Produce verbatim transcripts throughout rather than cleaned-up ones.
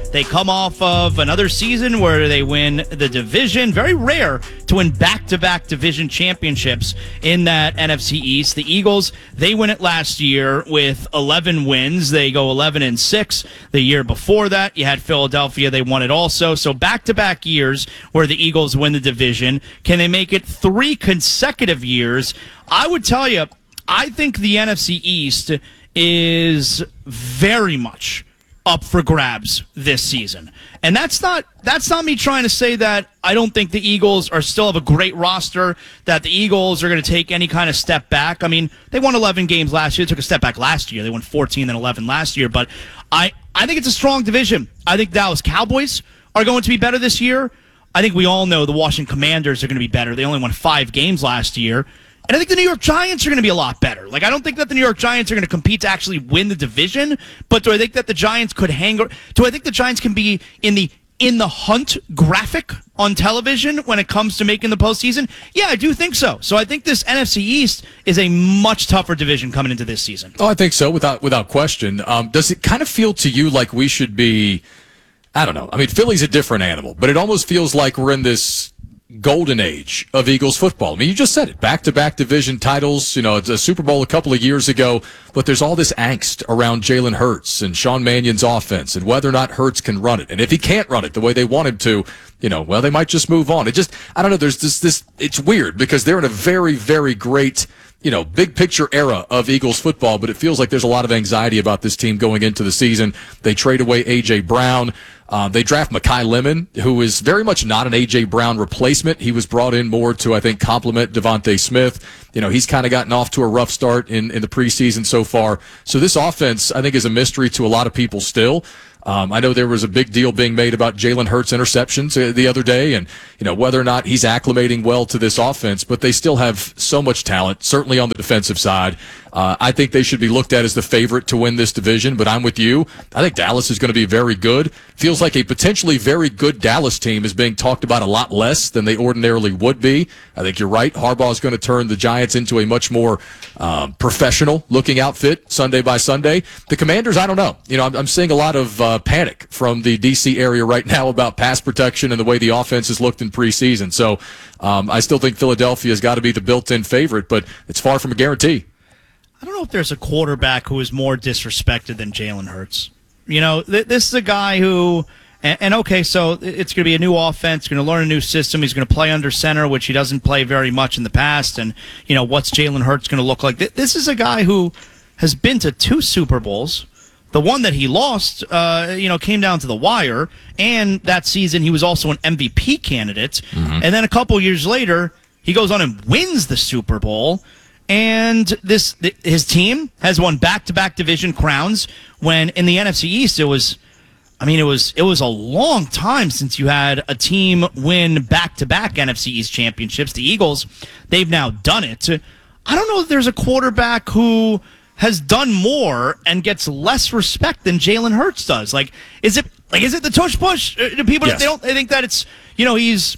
They come off of another season where they win the division. Very rare to win back-to-back division championships in that N F C East. The Eagles, they win it last year with eleven wins. They go eleven and six the year before that. You had Philadelphia. They won it also. So back-to-back years where the Eagles win the division. Can they make it three consecutive years? I would tell you, I think the N F C East is very much up for grabs this season. And that's not that's not me trying to say that I don't think the Eagles are still have a great roster, that the Eagles are going to take any kind of step back. I mean, they won eleven games last year. They took a step back last year. They won fourteen and eleven last year. But I, I think it's a strong division. I think Dallas Cowboys are going to be better this year. I think we all know the Washington Commanders are going to be better. They only won five games last year. And I think the New York Giants are going to be a lot better. Like, I don't think that the New York Giants are going to compete to actually win the division, but do I think that the Giants could hang, or do I think the Giants can be in the in the hunt graphic on television when it comes to making the postseason? Yeah, I do think so. So I think this N F C East is a much tougher division coming into this season. Oh, I think so, without without question. Um, does it kind of feel to you like we should be, I don't know, I mean, Philly's a different animal, but it almost feels like we're in this golden age of Eagles football. I mean, you just said it. Back-to-back division titles, you know, it's a Super Bowl a couple of years ago, but there's all this angst around Jalen Hurts and Sean Mannion's offense and whether or not Hurts can run it. And if he can't run it the way they want him to, you know, well, they might just move on. It just, I don't know, there's this, this, it's weird because they're in a very, very great, you know, big picture era of Eagles football, but it feels like there's a lot of anxiety about this team going into the season. They trade away A J. Brown. Uh, they draft Mekhi Lemon, who is very much not an A J. Brown replacement. He was brought in more to, I think, complement Devontae Smith. You know, he's kind of gotten off to a rough start in, in the preseason so far. So this offense, I think, is a mystery to a lot of people still. Um, I know there was a big deal being made about Jalen Hurts' interceptions uh, the other day and, you know, whether or not he's acclimating well to this offense, but they still have so much talent, certainly on the defensive side. Uh, I think they should be looked at as the favorite to win this division, but I'm with you. I think Dallas is going to be very good. Feels like a potentially very good Dallas team is being talked about a lot less than they ordinarily would be. I think you're right. Harbaugh is going to turn the Giants into a much more um, professional-looking outfit Sunday by Sunday. The Commanders, I don't know. You know, I'm, I'm seeing a lot of uh, panic from the D C area right now about pass protection and the way the offense has looked in preseason. So um, I still think Philadelphia has got to be the built-in favorite, but it's far from a guarantee. I don't know if there's a quarterback who is more disrespected than Jalen Hurts. You know, th- this is a guy who, and, and okay, so it's going to be a new offense, going to learn a new system. He's going to play under center, which he doesn't play very much in the past. And, you know, what's Jalen Hurts going to look like? Th- this is a guy who has been to two Super Bowls. The one that he lost, uh, you know, came down to the wire. And that season, he was also an M V P candidate. Mm-hmm. And then a couple years later, he goes on and wins the Super Bowl. And this, his team has won back-to-back division crowns. When in the N F C East, it was, I mean, it was it was a long time since you had a team win back-to-back N F C East championships. The Eagles, they've now done it. I don't know if there's a quarterback who has done more and gets less respect than Jalen Hurts does. Like, is it like is it the tush push? Do people yes. they don't they think that it's, you know, he's.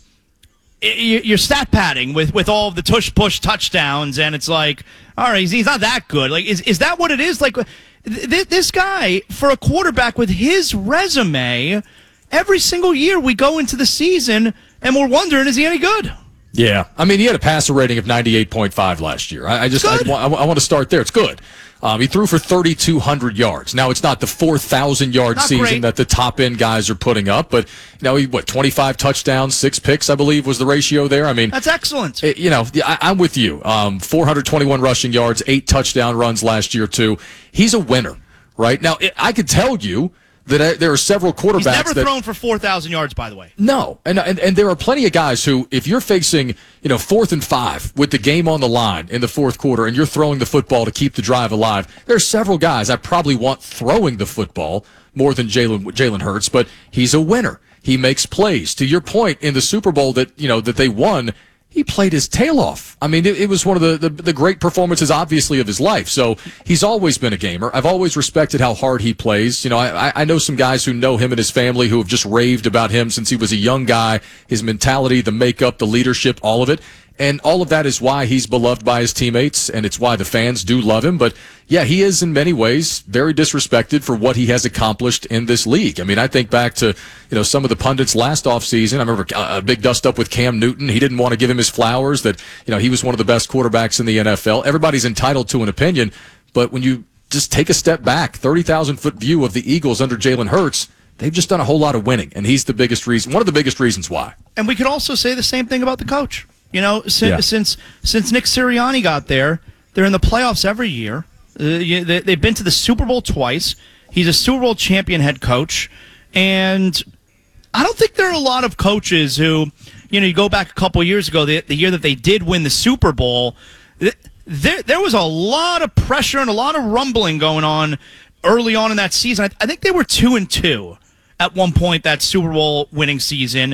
You're stat padding with, with all of the tush push touchdowns, and it's like, all right, he's, he's not that good. Like, is is that what it is? Like, th- this guy, for a quarterback with his resume, every single year we go into the season and we're wondering, is he any good? Yeah, I mean, he had a passer rating of ninety-eight point five last year. I, I just I, I, I want to start there. It's good. Um, he threw for thirty-two hundred yards. Now, it's not the four thousand yard not season great. that the top-end guys are putting up, but, you know, he, what, twenty-five touchdowns, six picks, I believe, was the ratio there. I mean, that's excellent. It, you know, I, I'm with you. Um, four hundred twenty-one rushing yards, eight touchdown runs last year, too. He's a winner, right? Now, it, I could tell you that uh, there are several quarterbacks He's never that, thrown for four thousand yards, by the way. No, and, and and there are plenty of guys who, if you're facing, you know, fourth and five with the game on the line in the fourth quarter and you're throwing the football to keep the drive alive, there are several guys I probably want throwing the football more than Jalen Jalen Hurts, but he's a winner. He makes plays. To your point, in the Super Bowl that, you know, that they won, he played his tail off. I mean, it, it was one of the, the, the great performances, obviously, of his life. So he's always been a gamer. I've always respected how hard he plays. You know, I, I know some guys who know him and his family who have just raved about him since he was a young guy, his mentality, the makeup, the leadership, all of it. And all of that is why he's beloved by his teammates, and it's why the fans do love him. But, yeah, he is in many ways very disrespected for what he has accomplished in this league. I mean, I think back to, you know, some of the pundits last offseason. I remember a big dust-up with Cam Newton. He didn't want to give him his flowers, that, you know, he was one of the best quarterbacks in the N F L. Everybody's entitled to an opinion, but when you just take a step back, thirty thousand foot view of the Eagles under Jalen Hurts, they've just done a whole lot of winning, and he's the biggest reason, one of the biggest reasons why. And we could also say the same thing about the coach. You know, since Yeah. since, since Nick Sirianni got there, they're in the playoffs every year. Uh, you- they, they've been to the Super Bowl twice. He's a Super Bowl champion head coach, and I don't think there are a lot of coaches who, you know, you go back a couple years ago, the, the year that they did win the Super Bowl, th- there there was a lot of pressure and a lot of rumbling going on early on in that season. I, I think they were two and two at one point that Super Bowl winning season,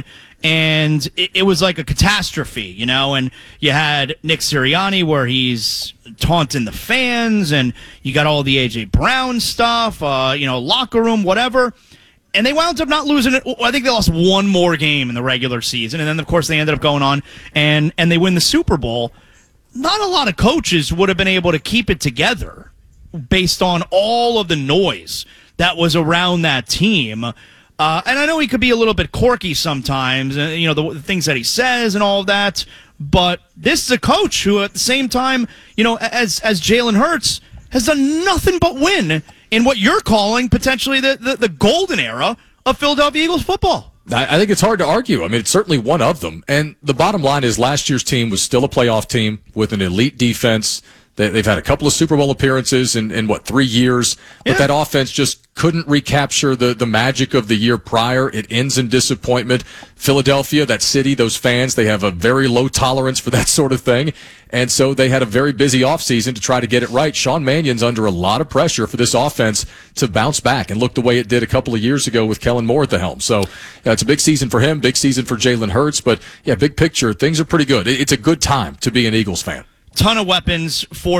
and it, it was like a catastrophe, you know. And you had Nick Sirianni where he's taunting the fans, and you got all the A J Brown stuff, uh, you know, locker room, whatever. And they wound up not losing it. I think they lost one more game in the regular season, and then of course they ended up going on and and they win the Super Bowl. Not a lot of coaches would have been able to keep it together based on all of the noise that was around that team. Uh, and I know he could be a little bit quirky sometimes, uh, you know, the, the things that he says and all of that. But this is a coach who, at the same time, you know, as as Jalen Hurts, has done nothing but win in what you're calling potentially the, the, the golden era of Philadelphia Eagles football. I think it's hard to argue. I mean, it's certainly one of them. And the bottom line is last year's team was still a playoff team with an elite defense. They've had a couple of Super Bowl appearances in, in what, three years? But Yeah. that offense just couldn't recapture the, the magic of the year prior. It ends in disappointment. Philadelphia, that city, those fans, they have a very low tolerance for that sort of thing. And so they had a very busy offseason to try to get it right. Sean Mannion's under a lot of pressure for this offense to bounce back and look the way it did a couple of years ago with Kellen Moore at the helm. So yeah, it's a big season for him, big season for Jalen Hurts. But, yeah, big picture, things are pretty good. It's a good time to be an Eagles fan. Ton of weapons for